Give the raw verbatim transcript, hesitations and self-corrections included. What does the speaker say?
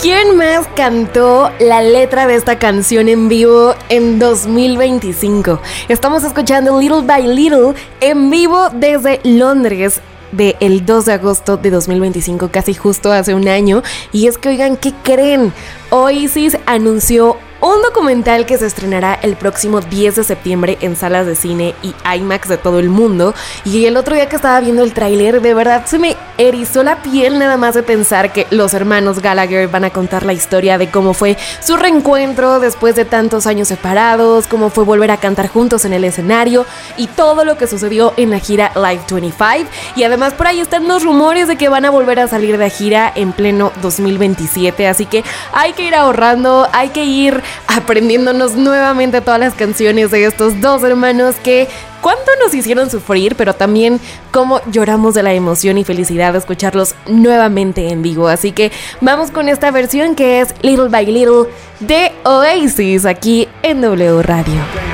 ¿Quién más cantó la letra de esta canción en vivo en dos mil veinticinco? Estamos escuchando Little by Little en vivo desde Londres del dos de agosto de dos mil veinticinco, casi justo hace un año. Y es que, oigan, ¿qué creen? Oasis anunció un documental que se estrenará el próximo diez de septiembre en salas de cine y IMAX de todo el mundo. Y el otro día que estaba viendo el tráiler, de verdad se me erizó la piel nada más de pensar que los hermanos Gallagher van a contar la historia de cómo fue su reencuentro después de tantos años separados, cómo fue volver a cantar juntos en el escenario y todo lo que sucedió en la gira Live veinticinco. Y además por ahí están los rumores de que van a volver a salir de gira en pleno dos mil veintisiete, así que hay que ir ahorrando, hay que ir aprendiéndonos nuevamente todas las canciones de estos dos hermanos que cuánto nos hicieron sufrir, pero también cómo lloramos de la emoción y felicidad de escucharlos nuevamente en vivo. Así que vamos con esta versión que es Little by Little de Oasis aquí en W Radio.